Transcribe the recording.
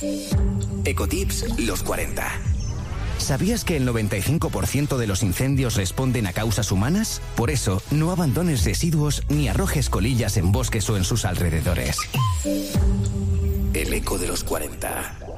Ecotips, los 40. ¿Sabías que el 95% de los incendios responden a causas humanas? Por eso, no abandones residuos ni arrojes colillas en bosques o en sus alrededores. El eco de los 40.